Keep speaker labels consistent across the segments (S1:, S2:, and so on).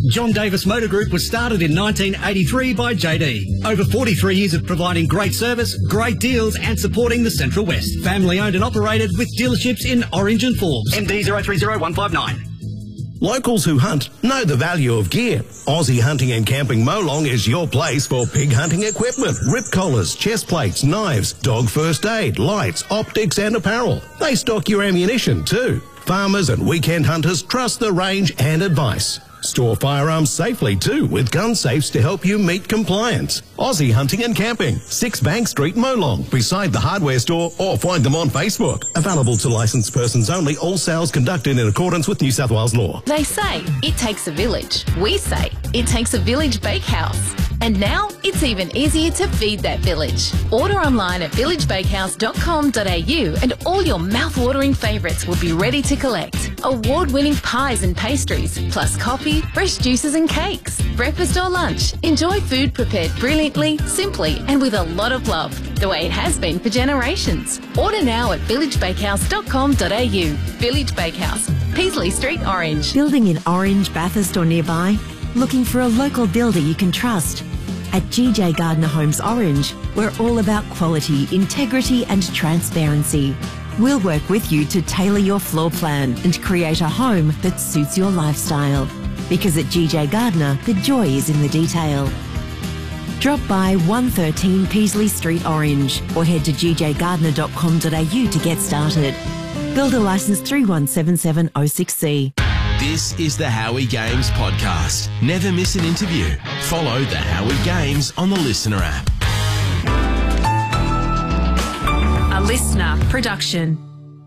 S1: John Davis Motor Group was started in 1983 by JD. Over 43 years of providing great service, great deals and supporting the Central West. Family owned and operated with dealerships in Orange and Forbes. MD 030159.
S2: Locals who hunt know the value of gear. Aussie Hunting and Camping Molong is your place for pig hunting equipment, rip collars, chest plates, knives, dog first aid, lights, optics and apparel. They stock your ammunition too. Farmers and weekend hunters trust the range and advice. Store firearms safely too with gun safes to help you meet compliance. Aussie Hunting and Camping, 6 Bank Street, Molong, beside the hardware store, or find them on Facebook. Available to licensed persons only, all sales conducted in accordance with New South Wales law.
S3: They say it takes a village. We say it takes a village bakehouse. And now it's even easier to feed that village. Order online at villagebakehouse.com.au and all your mouth-watering favourites will be ready to collect. Award-winning pies and pastries, plus coffee, fresh juices and cakes. Breakfast or lunch. Enjoy food prepared brilliantly, simply and with a lot of love, the way it has been for generations. Order now at villagebakehouse.com.au. Village Bakehouse, Peasley Street, Orange.
S4: Building in Orange, Bathurst or nearby? Looking for a local builder you can trust? At GJ Gardner Homes Orange, we're all about quality, integrity and transparency. We'll work with you to tailor your floor plan and create a home that suits your lifestyle. Because at GJ Gardner, the joy is in the detail. Drop by 113 Peasley Street, Orange, or head to gjgardner.com.au to get started. Builder licence 3177006C.
S5: This is the Howie Games podcast. Never miss an interview. Follow the Howie Games on the Listener app.
S6: A listener production.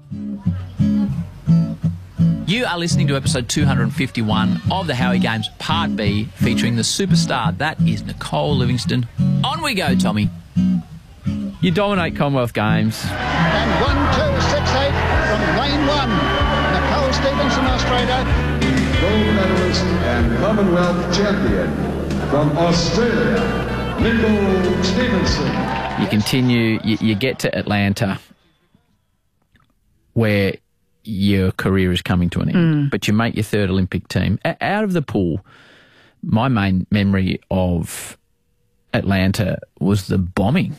S7: You are listening to episode 251 of the Howie Games Part B, featuring the superstar. That is Nicole Livingstone. On we go, Tommy. You dominate Commonwealth Games.
S8: And 1-2-6-8 from lane 1. Nicole Stevenson, Australia.
S9: Gold medalist and Commonwealth champion from Australia, Nicole Stevenson.
S7: You continue, you get to Atlanta, where your career is coming to an end, but you make your third Olympic team. Out of the pool, my main memory of Atlanta was the bombing.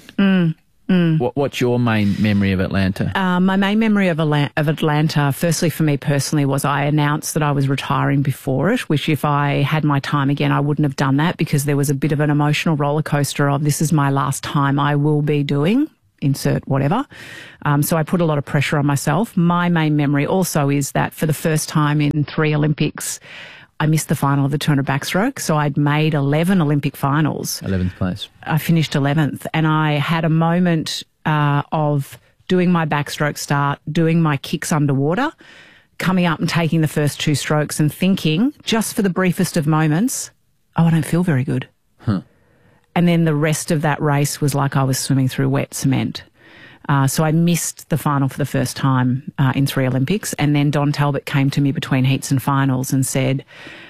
S7: What's your main memory of Atlanta?
S6: My main memory of Atlanta, firstly for me personally, was I announced that I was retiring before it, which if I had my time again, I wouldn't have done that because there was a bit of an emotional roller coaster of this is my last time I will be doing, insert whatever. So I put a lot of pressure on myself. My main memory also is that for the first time in 3 Olympics, I missed the final of the 200 backstroke. So I'd made 11 Olympic finals.
S7: 11th place.
S6: I finished 11th and I had a moment of doing my backstroke start, doing my kicks underwater, coming up and taking the first 2 strokes and thinking, just for the briefest of moments, oh, I don't feel very good. And then the rest of that race was like I was swimming through wet cement. So I missed the final for the first time in 3 Olympics. And then Don Talbot came to me between heats and finals and said,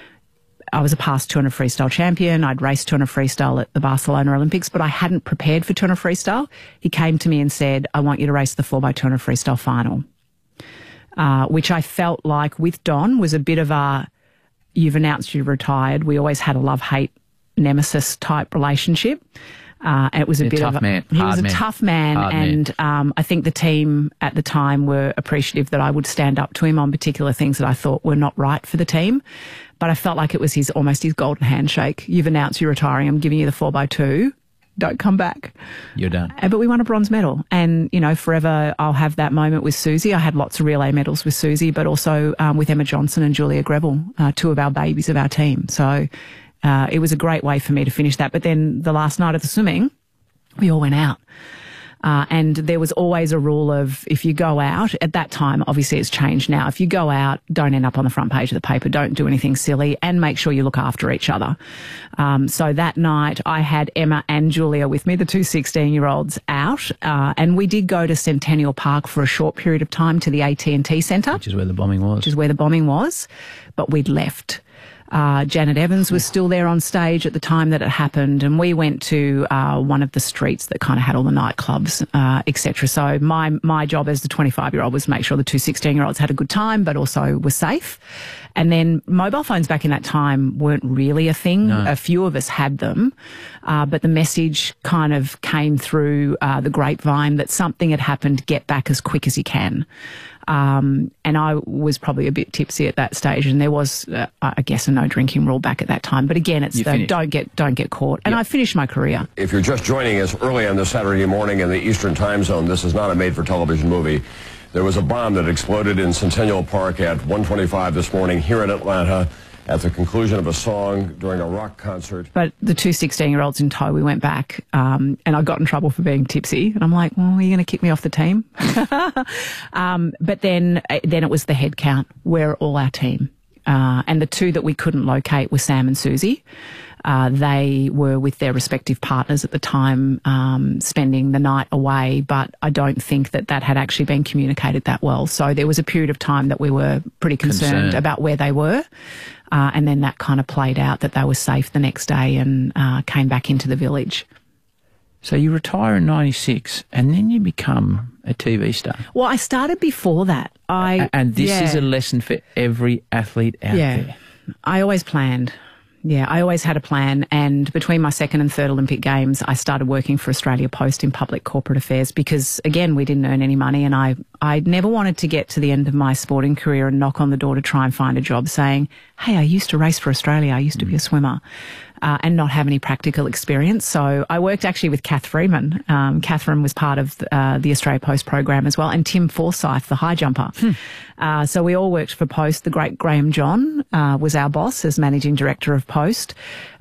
S6: I was a past 200 freestyle champion. I'd raced 200 freestyle at the Barcelona Olympics, but I hadn't prepared for 200 freestyle. He came to me and said, I want you to race the 4x200 freestyle final, which I felt like with Don was a bit of a, you've announced you've retired. We always had a love-hate nemesis type relationship. It was a bit of a
S7: man.
S6: He was a tough man, and I think the team at the time were appreciative that I would stand up to him on particular things that I thought were not right for the team. But I felt like it was almost his golden handshake. You've announced you're retiring. I'm giving you the 4x2. Don't come back.
S7: You're done.
S6: But we won a bronze medal, and forever I'll have that moment with Susie. I had lots of relay medals with Susie, but also with Emma Johnson and Julia Greville, 2 of our babies of our team. So. It was a great way for me to finish that. But then the last night of the swimming, we all went out. And there was always a rule of if you go out, at that time, obviously it's changed now, if you go out, don't end up on the front page of the paper, don't do anything silly, and make sure you look after each other. So that night I had Emma and Julia with me, the 2 16-year-olds out, and we did go to Centennial Park for a short period of time to the AT&T Centre.
S7: Which is where the bombing was.
S6: But we'd left. Janet Evans was still there on stage at the time that it happened, and we went to one of the streets that kind of had all the nightclubs, etc. So my job as the 25-year-old was to make sure the two 16-year-olds had a good time, but also were safe. And then mobile phones back in that time weren't really a thing. No. A few of us had them, but the message kind of came through the grapevine that something had happened, get back as quick as you can. And I was probably a bit tipsy at that stage, and there was, I guess, a no drinking rule back at that time. But again, it's don't get caught. And I finished my career.
S10: If you're just joining us early on this Saturday morning in the Eastern Time Zone, this is not a made-for-television movie. There was a bomb that exploded in Centennial Park at 1:25 this morning here in Atlanta at the conclusion of a song during a rock concert.
S6: But the two 16-year-olds in tow, we went back, and I got in trouble for being tipsy. And I'm like, well, are you going to kick me off the team? But then it was the head count. We're all our team. And the two that we couldn't locate were Sam and Susie. They were with their respective partners at the time, spending the night away, but I don't think that had actually been communicated that well. So there was a period of time that we were pretty concerned about where they were. And then that kind of played out that they were safe the next day and came back into the village.
S7: So you retire in 96 and then you become a TV star.
S6: Well, I started before that.
S7: And this is a lesson for every athlete out there.
S6: I always planned. Yeah, I always had a plan, and between my second and third Olympic Games, I started working for Australia Post in public corporate affairs because, again, we didn't earn any money, and I never wanted to get to the end of my sporting career and knock on the door to try and find a job saying, hey, I used to race for Australia, I used to be a swimmer, and not have any practical experience. So I worked actually with Kath Freeman. Catherine was part of the Australia Post program as well, and Tim Forsyth, the high jumper. So we all worked for Post. The great Graham John was our boss as managing director of Post.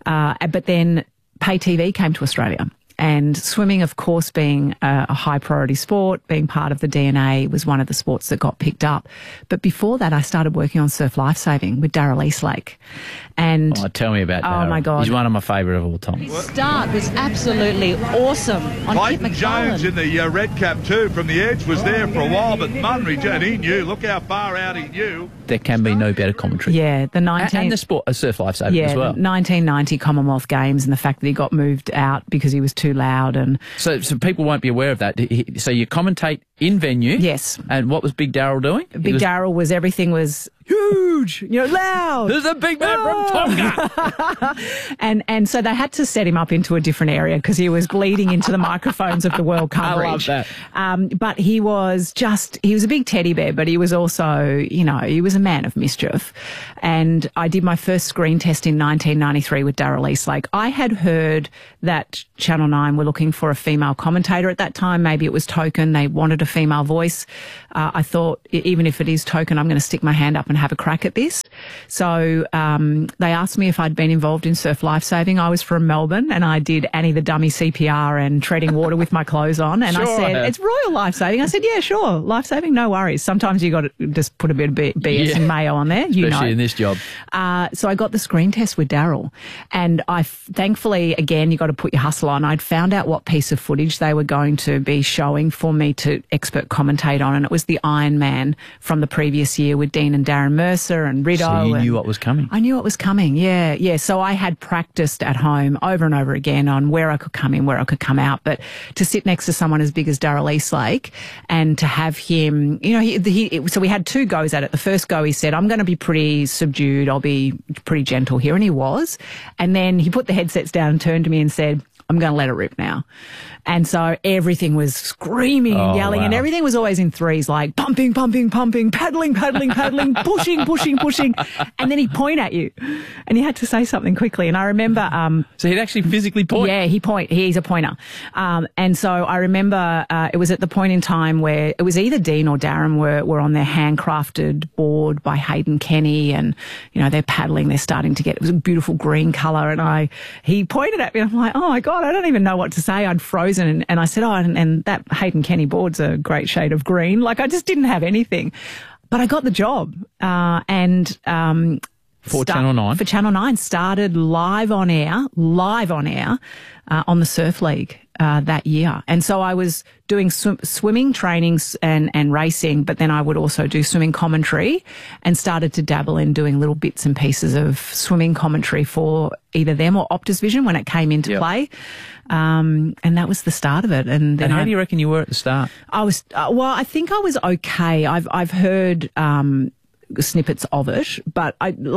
S6: But then pay TV came to Australia. And swimming, of course, being a high priority sport, being part of the DNA, was one of the sports that got picked up. But before that, I started working on surf lifesaving with Darryl Eastlake. And
S7: tell me about Darryl.
S6: Oh my God,
S7: he's one of my favourite of all time.
S11: His start was absolutely awesome. On
S12: Clayton Jones in the red cap too from the edge was there for a while, but Munry, and he knew. Look how far out he knew.
S7: There can be no better commentary.
S6: Yeah,
S7: and the sport of surf lifesaving as well.
S6: The 1990 Commonwealth Games and the fact that he got moved out because he was too loud. And
S7: so people won't be aware of that. So you commentate in venue.
S6: Yes.
S7: And what was Big Darryl doing?
S6: Big Darryl was everything was huge, loud.
S7: There's a big man from Tonga.
S6: and so they had to set him up into a different area because he was bleeding into the microphones of the world coverage.
S7: I love
S6: that. But he was a big teddy bear, but he was also, he was a man of mischief. And I did my first screen test in 1993 with Darryl Eastlake. I had heard that Channel 9 were looking for a female commentator at that time. Maybe it was Token. They wanted a female voice. I thought, even if it is Token, I'm going to stick my hand up and have a crack at this. So they asked me if I'd been involved in surf lifesaving. I was from Melbourne and I did Annie the Dummy CPR and treading water with my clothes on. And I said, it's Royal Lifesaving. I said, yeah, sure, lifesaving, no worries. Sometimes you got to just put a bit of BS and mayo on there.
S7: Especially in this job.
S6: So I got the screen test with Darryl, and thankfully, again, you got to put your hustle on. I'd found out what piece of footage they were going to be showing for me to expert commentate on, and it was the Ironman from the previous year with Dean and Darren Mercer and Rideau.
S7: So you knew what was coming.
S6: I knew what was coming, yeah. So I had practiced at home over and over again on where I could come in, where I could come out. But to sit next to someone as big as Darryl Eastlake and to have him, so we had two goes at it. The first go, he said, I'm going to be pretty subdued. I'll be pretty gentle here. And he was. And then he put the headsets down and turned to me and said, I'm going to let it rip now. And so everything was screaming and yelling, and everything was always in threes, like pumping, pumping, pumping, paddling, paddling, paddling, pushing, pushing, pushing. And then he'd point at you and you had to say something quickly. And I remember...
S7: so he'd actually physically point?
S6: Yeah, he's a pointer. And so I remember it was at the point in time where it was either Dean or Darren were on their handcrafted board by Hayden Kenny, and, they're paddling, they're starting to it was a beautiful green colour, and he pointed at me and I'm like, oh my God, I don't even know what to say. I'd frozen and I said, and that Hayden Kenny board's a great shade of green. Like, I just didn't have anything. But I got the job.
S7: For Channel 9?
S6: For Channel 9, started live on air on the Surf League. that year. And so I was doing swimming trainings and racing, but then I would also do swimming commentary and started to dabble in doing little bits and pieces of swimming commentary for either them or Optus Vision when it came into play. And that was the start of it. And then
S7: how do you reckon you were at the start?
S6: I was, well, I think I was okay. I've heard snippets of it, but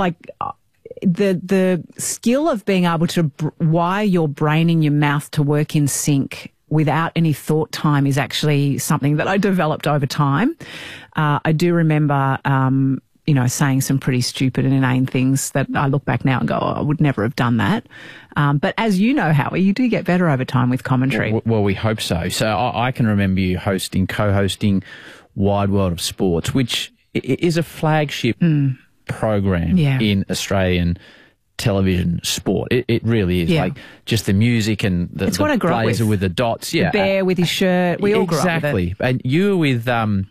S6: the skill of being able to wire your brain and your mouth to work in sync without any thought time is actually something that I developed over time. I do remember, saying some pretty stupid and inane things that I look back now and go, I would never have done that. But as you know, Howie, you do get better over time with commentary.
S7: Well, we hope so. So I can remember you co-hosting Wide World of Sports, which is a flagship program in Australian television sport. It really is. Like just the music and the blazer with the dots.
S6: The bear with his shirt. We all grew up with it.
S7: Exactly. And you were with...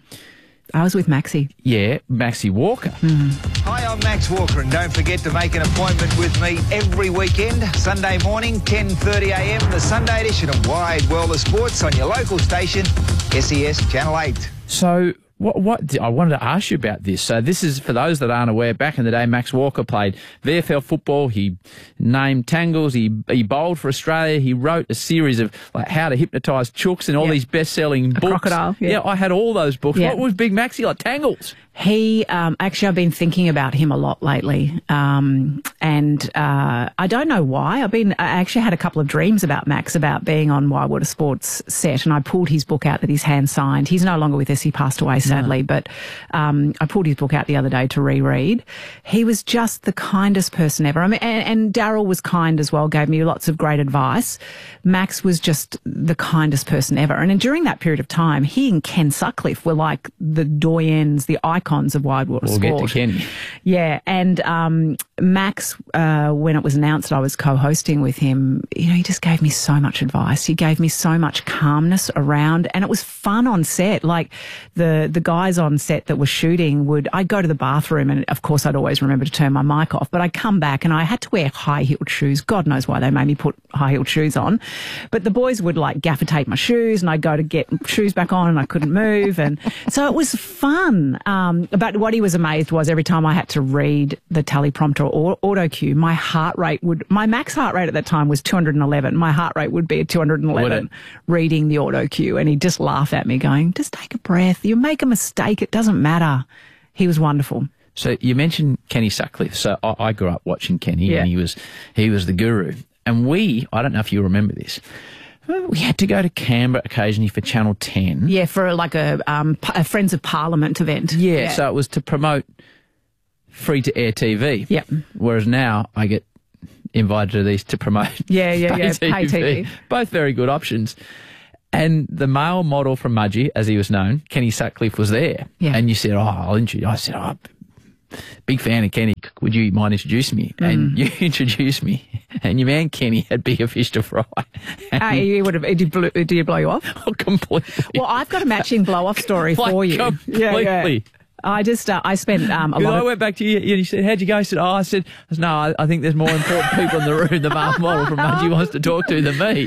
S6: I was with Maxie.
S7: Yeah, Maxie Walker.
S13: Hi, I'm Max Walker, and don't forget to make an appointment with me every weekend, Sunday morning, 10:30am, the Sunday edition of Wide World of Sports on your local station, SES Channel 8.
S7: So... What I wanted to ask you about this. So this is, for those that aren't aware, back in the day, Max Walker played VFL football. He named tangles. He bowled for Australia. He wrote a series of like How to Hypnotise Chooks and all these best-selling books.
S6: Crocodile.
S7: Yeah, I had all those books. What was Big Maxie like? Tangles.
S6: He, actually, I've been thinking about him a lot lately. And I don't know why. I actually had a couple of dreams about Max, about being on Wide World of Sports set, and I pulled his book out that he's hand signed. He's no longer with us. He passed away, sadly, but I pulled his book out the other day to reread. He was just the kindest person ever. I mean, and Daryl was kind as well, gave me lots of great advice. Max was just the kindest person ever. And during that period of time, he and Ken Sutcliffe were like the doyens, the icons of Wide World of Sport.
S7: We'll get to Kenny.
S6: Yeah, and Max, when it was announced that I was co-hosting with him, he just gave me so much advice. He gave me so much calmness around, and it was fun on set. Like the guys on set that were shooting I'd go to the bathroom, and of course I'd always remember to turn my mic off, but I'd come back and I had to wear high-heeled shoes. God knows why they made me put high-heeled shoes on. But the boys would like gaffer tape my shoes, and I'd go to get shoes back on and I couldn't move. And so it was fun. But what he was amazed was every time I had to read the teleprompter or auto cue, my max heart rate at that time was 211. My heart rate would be at 211 reading the auto cue. And he'd just laugh at me going, just take a breath. You make a mistake. It doesn't matter. He was wonderful.
S7: So you mentioned Kenny Sutcliffe. So I grew up watching Kenny, and he was the guru. And I don't know if you remember this, we had to go to Canberra occasionally for Channel 10.
S6: Yeah, for like a Friends of Parliament event.
S7: Yeah, so it was to promote free-to-air TV.
S6: Yep.
S7: Whereas now I get invited to these to promote pay TV. Both very good options. And the male model from Mudgee, as he was known, Kenny Sutcliffe, was there.
S6: Yeah.
S7: And you said, I'll introduce. I said, big fan of Kenny. Would you mind introducing me? And you introduced me. And your man Kenny had bigger fish to fry.
S6: Did you blow you off?
S7: Oh, completely.
S6: Well, I've got a matching blow-off story for you.
S7: Completely.
S6: Yeah. I spent a lot
S7: I went back to you and you said, how'd you go? I said, no, I think there's more important people in the room. The male model from Mudgee wants to talk to than me.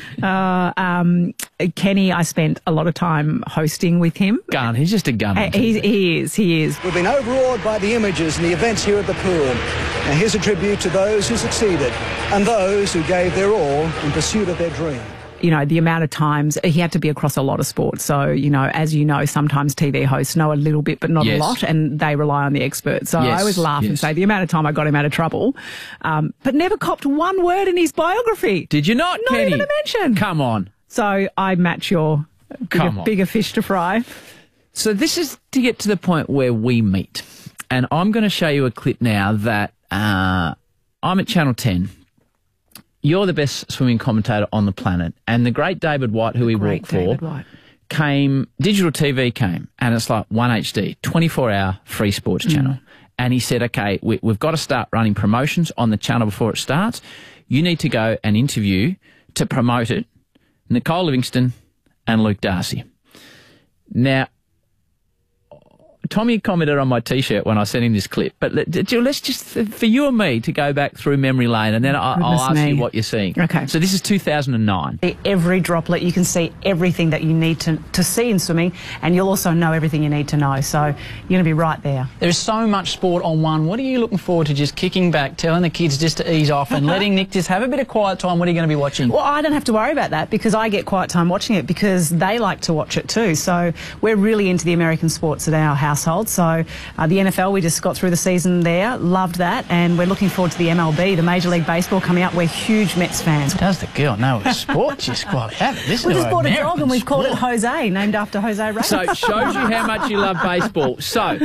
S6: Kenny, I spent a lot of time hosting with him.
S7: Gun. He's just a gun.
S6: He is.
S14: We've been overawed by the images and the events here at the pool. Now here's a tribute to those who succeeded and those who gave their all in pursuit of their dream.
S6: The amount of times he had to be across a lot of sports. So, as you know, sometimes TV hosts know a little bit, but not a lot, and they rely on the experts. So I always laugh and say the amount of time I got him out of trouble, but never copped one word in his biography.
S7: Did you not,
S6: Not
S7: Kenny?
S6: even a mention.
S7: Come on.
S6: So I match your bigger fish to fry.
S7: So this is to get to the point where we meet. And I'm going to show you a clip now that I'm at Channel 10. You're the best swimming commentator on the planet. And the great David White, who he worked for, digital TV came, and it's like 1HD, 24-hour free sports channel. And he said, okay, we've got to start running promotions on the channel before it starts. You need to go and interview, to promote it, Nicole Livingston and Luke Darcy. Now, Tommy commented on my T-shirt when I sent him this clip. But let's just, for you and me, to go back through memory lane, and then I'll ask you what you're seeing.
S6: Okay.
S7: So this is 2009.
S6: Every droplet, you can see everything that you need to see in swimming, and you'll also know everything you need to know. So you're going to be right there.
S15: There's so much sport on one. What are you looking forward to, just kicking back, telling the kids just to ease off and letting Nick just have a bit of quiet time? What are you going to be watching?
S6: Well, I don't have to worry about that because I get quiet time watching it because they like to watch it too. So we're really into the American sports at our household. So the NFL, we just got through the season there, loved that, and we're looking forward to the MLB, the Major League Baseball coming up. We're huge Mets fans.
S15: Does the girl know it's sport? Just quite have it.
S6: We just bought a dog and we've called it Jose, named after Jose Reyes.
S7: So it shows you how much you love baseball. So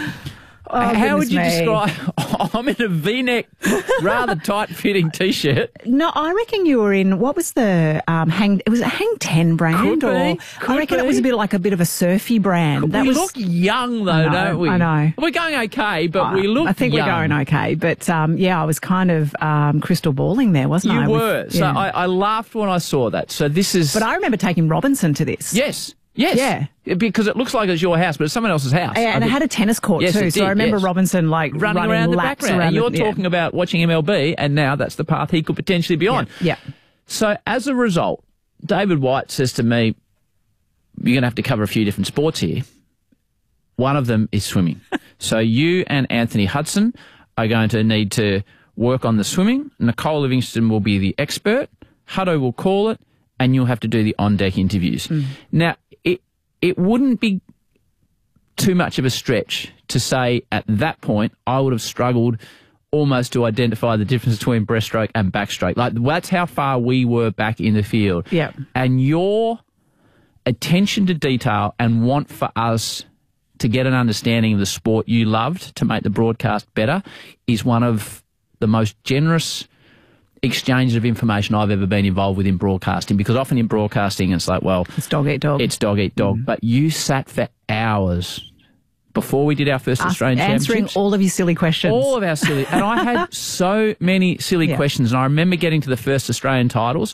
S7: how would you describe... I'm in a V-neck, rather tight-fitting T-shirt.
S6: No, I reckon you were in, what was the Hang... Was it Hang 10 brand? I reckon it was a bit of a surfy brand.
S7: We look young, though, don't we?
S6: I know.
S7: We're going okay, but we look
S6: I think
S7: young.
S6: We're going okay. But, I was kind of crystal balling there, wasn't I?
S7: You were. So I laughed when I saw that. So this is...
S6: But I remember taking Robinson to this.
S7: Yes. Yeah. Because it looks like it's your house, but it's someone else's house.
S6: Yeah, and it had a tennis court too. So I remember Robinson running
S7: around the
S6: laps
S7: background. And you're talking about watching MLB, and now that's the path he could potentially be on.
S6: Yeah.
S7: So as a result, David White says to me, "You're going to have to cover a few different sports here. One of them is swimming. So you and Anthony Hudson are going to need to work on the swimming. Nicole Livingston will be the expert. Hutto will call it, and you'll have to do the on-deck interviews." Now, it wouldn't be too much of a stretch to say at that point I would have struggled almost to identify the difference between breaststroke and backstroke. Like, that's how far we were back in the field.
S6: Yeah.
S7: And your attention to detail and want for us to get an understanding of the sport you loved to make the broadcast better is one of the most generous exchanges of information I've ever been involved with in broadcasting, because often in broadcasting it's like, well,
S6: it's dog eat dog.
S7: It's dog eat dog. But you sat for hours before we did our first Australian
S6: Championships.
S7: Championships.
S6: All of your silly questions.
S7: All of our silly. And I had so many silly questions. And I remember getting to the first Australian titles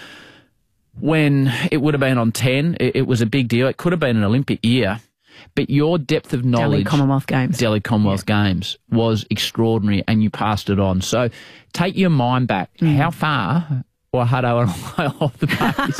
S7: when it would have been on 10. It was a big deal. It could have been an Olympic year. But your depth of knowledge...
S6: Delhi Commonwealth
S7: Games was extraordinary, and you passed it on. So take your mind back. How far were Hutto and I off the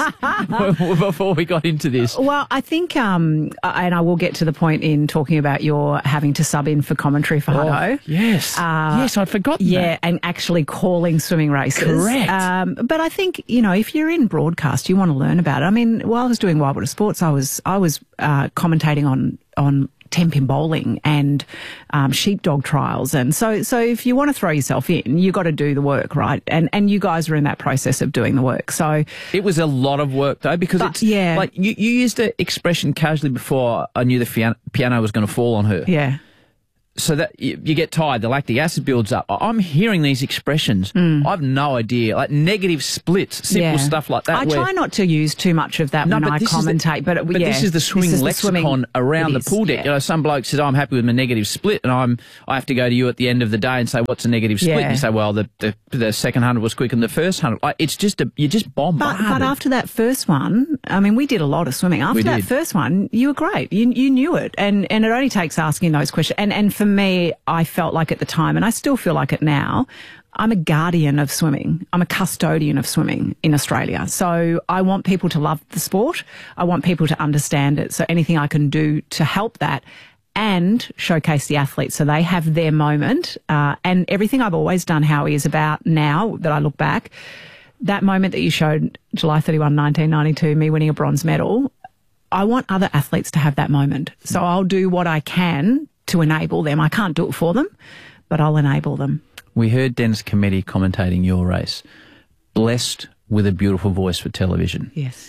S7: pace before we got into this?
S6: Well, I think, and I will get to the point in talking about your having to sub in for commentary for Hutto.
S7: Yes. Yes, I'd forgotten that.
S6: And actually calling swimming races.
S7: Correct.
S6: But I think, if you're in broadcast, you want to learn about it. I mean, while I was doing Wild Water Sports, I was commentating on 10-pin bowling and sheepdog trials. And so if you want to throw yourself in, you got to do the work, right? And you guys are in that process of doing the work. So
S7: it was a lot of work, though, because like you used the expression casually before I knew the piano was going to fall on her.
S6: Yeah.
S7: So that you get tired, the lactic acid builds up. I'm hearing these expressions. I have no idea, like negative splits, simple stuff like that.
S6: I try not to use too much of that when I commentate. But
S7: this is the swimming lexicon around the pool deck. Some bloke says, "I'm happy with my negative split," and I have to go to you at the end of the day and say, "What's a negative split?" And you say, "Well, the second 100 was quicker than the first 100." Like, it's just you just bombarded.
S6: But after that first one, I mean, we did a lot of swimming. After that first one, you were great. You knew it, and it only takes asking those questions. And for me, I felt like at the time, and I still feel like it now, I'm a guardian of swimming. I'm a custodian of swimming in Australia. So I want people to love the sport. I want people to understand it. So anything I can do to help that and showcase the athletes so they have their moment. And everything I've always done, Howie, is about now that I look back, that moment that you showed July 31, 1992, me winning a bronze medal, I want other athletes to have that moment. So I'll do what I can to enable them. I can't do it for them, but I'll enable them.
S7: We heard Dennis Cometti commentating your race. Blessed with a beautiful voice for television.
S6: Yes.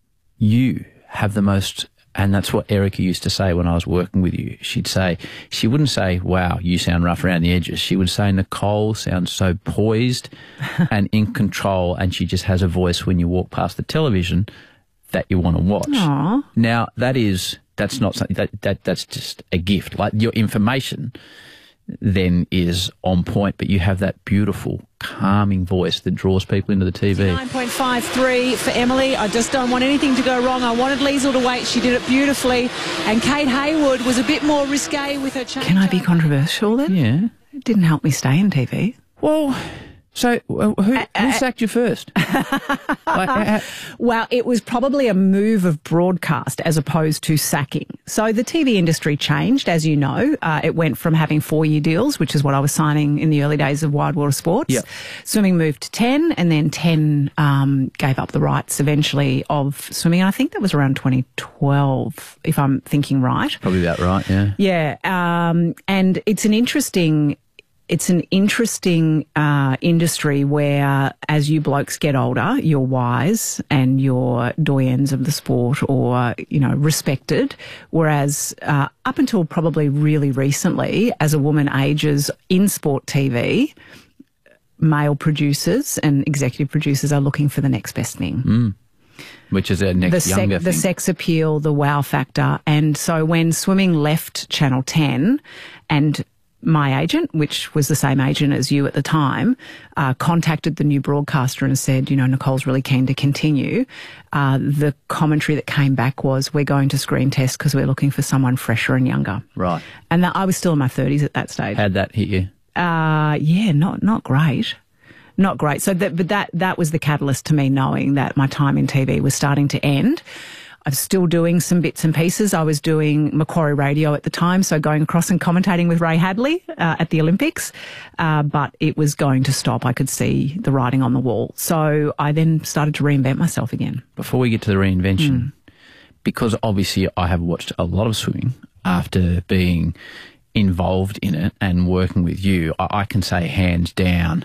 S7: You have the most, and that's what Erica used to say when I was working with you. She wouldn't say, "Wow, you sound rough around the edges." She would say, "Nicole sounds so poised and in control, and she just has a voice when you walk past the television that you want to watch."
S6: Aww.
S7: Now, that's not something that's just a gift. Like, your information then is on point, but you have that beautiful, calming voice that draws people into the TV.
S11: 9.53 for Emily. I just don't want anything to go wrong. I wanted Liesl to wait. She did it beautifully. And Kate Hayward was a bit more risque with her change.
S6: Can I be controversial then?
S7: Yeah.
S6: It didn't help me stay in TV.
S7: Well, so who sacked you first?
S6: Well, it was probably a move of broadcast as opposed to sacking. So the TV industry changed, as you know. It went from having 4-year deals, which is what I was signing in the early days of Wide World of Sports.
S7: Yep.
S6: Swimming moved to 10, and then 10 gave up the rights eventually of swimming. And I think that was around 2012, if I'm thinking right.
S7: Probably about right, yeah.
S6: Yeah, and it's an interesting industry where, as you blokes get older, you're wise and you're doyens of the sport, or respected. Whereas up until probably really recently, as a woman ages in sport TV, male producers and executive producers are looking for the next best thing.
S7: Which is a next younger thing.
S6: The sex appeal, the wow factor. And so when swimming left Channel 10, and my agent, which was the same agent as you at the time, contacted the new broadcaster and said, Nicole's really keen to continue. The commentary that came back was, we're going to screen test because we're looking for someone fresher and younger.
S7: Right.
S6: And I was still in my 30s at that stage.
S7: How'd that hit you?
S6: Yeah, not great. Not great. So that was the catalyst to me knowing that my time in TV was starting to end. I'm still doing some bits and pieces. I was doing Macquarie Radio at the time, so going across and commentating with Ray Hadley at the Olympics, but it was going to stop. I could see the writing on the wall. So I then started to reinvent myself again.
S7: Before we get to the reinvention, because obviously I have watched a lot of swimming after being involved in it and working with you, I can say hands down,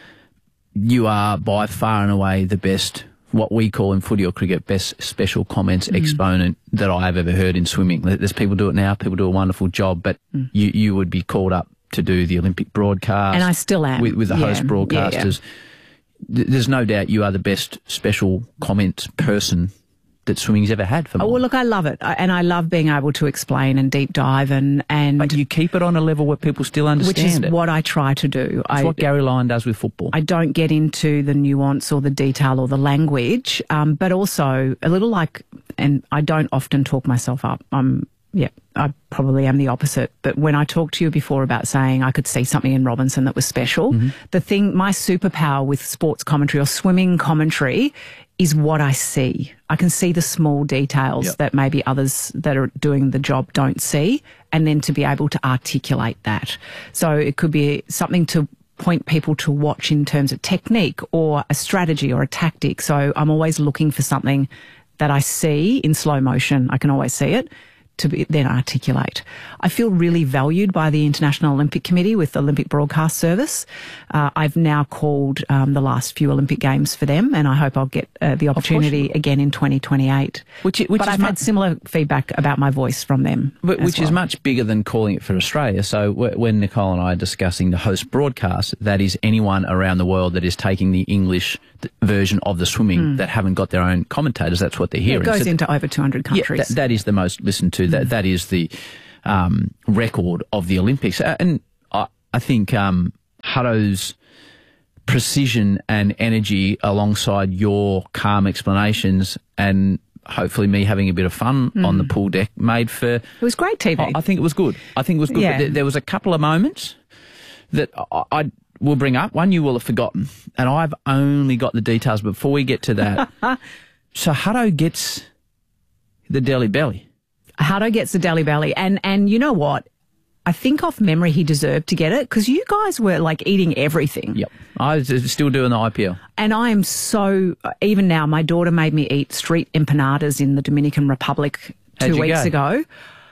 S7: you are by far and away the best, what we call in footy or cricket, best special comments exponent that I have ever heard in swimming. There's people do it now, people do a wonderful job, but you would be called up to do the Olympic broadcast.
S6: And I still am.
S7: With the host broadcasters. Yeah. There's no doubt you are the best special comments person that swimming's ever had for me.
S6: Oh, well, look, I love it. And I love being able to explain and deep dive and
S7: But you keep it on a level where people still understand it.
S6: Which is what I try to do.
S7: It's what Gary Lyon does with football.
S6: I don't get into the nuance or the detail or the language, but also a little like, and I don't often talk myself up. I probably am the opposite. But when I talked to you before about saying I could see something in Robinson that was special, my superpower with sports commentary or swimming commentary is what I see. I can see the small details that maybe others that are doing the job don't see, and then to be able to articulate that. So it could be something to point people to watch in terms of technique or a strategy or a tactic. So I'm always looking for something that I see in slow motion. I can always see it, to then articulate. I feel really valued by the International Olympic Committee with the Olympic Broadcast Service. I've now called the last few Olympic Games for them, and I hope I'll get the opportunity again in 2028. But I've had similar feedback about my voice from them.
S7: Which is much bigger than calling it for Australia. So when Nicole and I are discussing the host broadcast, that is anyone around the world that is taking the English version of the swimming that haven't got their own commentators. That's what they're hearing.
S6: It goes into over 200 countries.
S7: Yeah, that is the most listened to. That is the record of the Olympics. And I think Hutto's precision and energy alongside your calm explanations and hopefully me having a bit of fun on the pool deck made for... It
S6: was great TV.
S7: I think it was good.
S6: Yeah.
S7: But there was a couple of moments that I will bring up. One you will have forgotten, and I've only got the details. Before we get to that, so Hutto gets the Delhi Belly.
S6: Hutto gets the Delhi Belly. And you know what? I think off memory he deserved to get it because you guys were like eating everything.
S7: Yep. I was still doing the IPL.
S6: And I am so, even now, my daughter made me eat street empanadas in the Dominican Republic 2 weeks ago.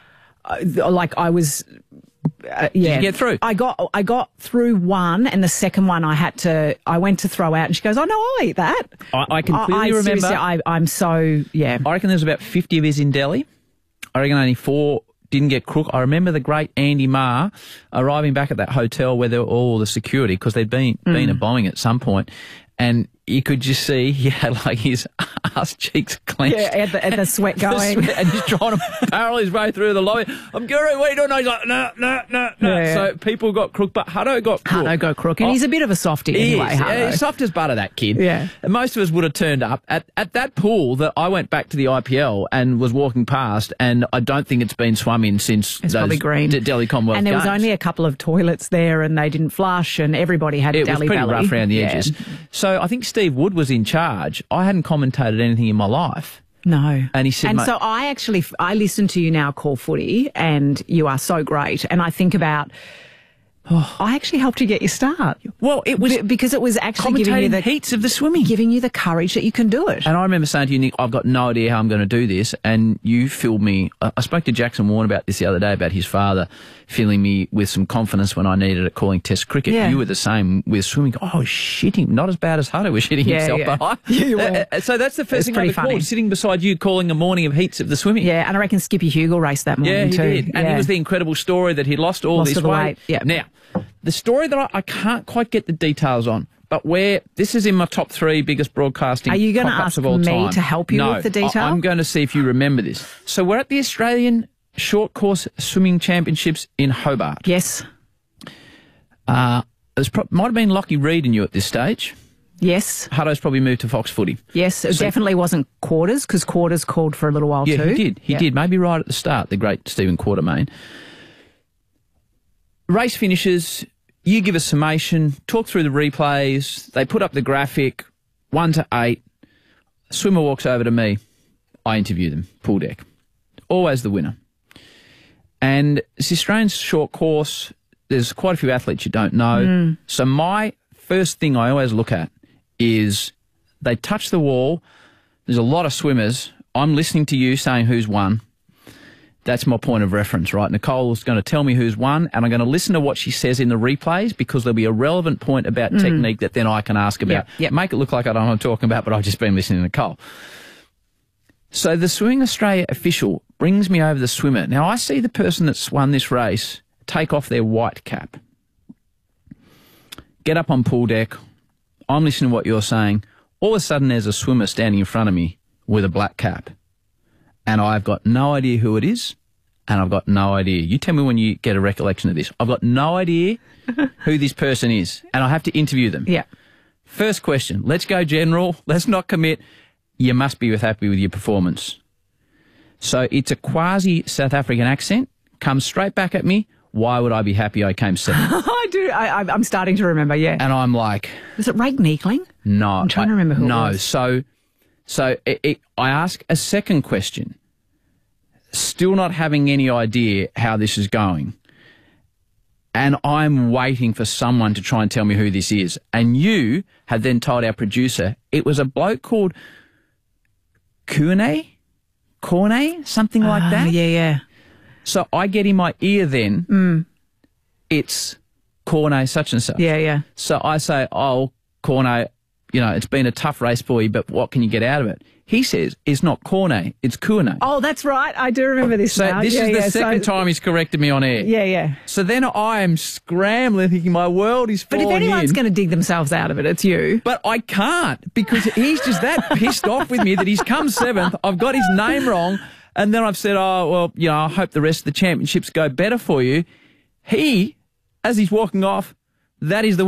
S6: Like I was...
S7: Did you get through?
S6: I got through one, and the second one I went to throw out, and she goes, "Oh no, I'll eat that."
S7: I can clearly remember.
S6: I'm so, yeah.
S7: I reckon there's about 50 of us in Delhi. I reckon only 4 didn't get crook. I remember the great Andy Marr arriving back at that hotel where there were all the security because there'd been a bombing at some point, and you could just see he had like his ass cheeks clenched.
S6: Yeah, at the sweat going.
S7: And he's trying to barrel his way through the lobby. I'm Guru, what are you doing? He's like, no.
S6: Yeah.
S7: So people got crook, but Hutto got crook.
S6: Hutto got crook, and he's a bit of a softie anyway, Hutto.
S7: Yeah, he's soft as butter, that kid.
S6: Yeah.
S7: And most of us would have turned up. At that pool that I went back to the IPL and was walking past, and I don't think it's been swum in since
S6: it's probably green.
S7: Delhi Commonwealth
S6: And there was
S7: Games.
S6: only a couple of toilets there, and they didn't flush, and everybody had
S7: It was
S6: Delhi
S7: pretty
S6: belly.
S7: rough around the edges. So I think Steve Wood was in charge. I hadn't commentated anything in my life.
S6: No.
S7: And he said,
S6: and
S7: mate,
S6: so I listen to you now call footy, and you are so great. And I think about, I actually helped you get your start.
S7: Well, it was
S6: because it was actually giving you the
S7: heats of the swimming,
S6: giving you the courage that you can do it.
S7: And I remember saying to you, Nick, I've got no idea how I'm going to do this. And you filled me. I spoke to Jackson Warne about this the other day, about his father filling me with some confidence when I needed it calling Test cricket.
S6: Yeah.
S7: You were the same with swimming. Oh, shitting. Not as bad as Hutto was shitting himself.
S6: Yeah.
S7: But
S6: You were.
S7: so that's the first thing I
S6: pretty funny.
S7: recalled, sitting beside you calling a morning of heats of the swimming.
S6: Yeah, and I reckon Skippy Hugel raced that morning
S7: Yeah, he
S6: too.
S7: did. And it was the incredible story that he lost all
S6: Lost
S7: this
S6: all the
S7: weight.
S6: weight, yeah.
S7: Now, the story that I can't quite get the details on, but where this is in my top 3 biggest broadcasting
S6: Are you going to
S7: pop-ups
S6: ask
S7: of all
S6: me
S7: time.
S6: to help you
S7: No,
S6: with the detail?
S7: I'm going to see if you remember this. So we're at the Australian Short Course Swimming Championships in Hobart.
S6: Yes.
S7: Might have been Lockie Reed and you at this stage.
S6: Yes.
S7: Hutto's probably moved to Fox Footy.
S6: Yes, it definitely wasn't Quarters, because Quarters called for a little while too.
S7: Yeah, he did. Maybe right at the start, the great Stephen Quartermain. Race finishes, you give a summation, talk through the replays, they put up the graphic, 1 to 8, swimmer walks over to me, I interview them, pool deck. Always the winner. And it's the Australian short course, there's quite a few athletes you don't know, so my first thing I always look at is they touch the wall, there's a lot of swimmers, I'm listening to you saying who's won. That's my point of reference, right? Nicole's going to tell me who's won, and I'm going to listen to what she says in the replays, because there'll be a relevant point about technique that then I can ask about.
S6: Yep.
S7: Make it look like I don't know what I'm talking about, but I've just been listening to Nicole. So the Swimming Australia official brings me over the swimmer. Now, I see the person that's won this race take off their white cap, get up on pool deck. I'm listening to what you're saying. All of a sudden, there's a swimmer standing in front of me with a black cap. And I've got no idea who it is, and I've got no idea. You tell me when you get a recollection of this. I've got no idea who this person is, and I have to interview them.
S6: Yeah.
S7: First question, let's go general. Let's not commit. You must be happy with your performance. So it's a quasi-South African accent, comes straight back at me. Why would I be happy I came 7th?
S6: I do. I'm starting to remember, yeah.
S7: And I'm like...
S6: Was it Ray Neekling?
S7: No.
S6: I'm trying to remember who it was.
S7: No, so I ask a second question, still not having any idea how this is going. And I'm waiting for someone to try and tell me who this is. And you had then told our producer it was a bloke called Cornet, something like that.
S6: Yeah.
S7: So I get in my ear then, it's Cornet such and such.
S6: Yeah.
S7: So I say, oh, Cornet, you know, it's been a tough race for you, but what can you get out of it? He says, it's not Cornet, it's Cornet.
S6: Oh, that's right. I do remember this
S7: So
S6: now.
S7: this is the second time he's corrected me on air.
S6: Yeah.
S7: So then I am scrambling, thinking my world is
S6: But
S7: falling
S6: if anyone's
S7: in.
S6: going to dig themselves out of it, it's you.
S7: But I can't, because he's just that pissed off with me that he's come 7th. I've got his name wrong. And then I've said, oh, well, you know, I hope the rest of the championships go better for you. He, as he's walking off, that is the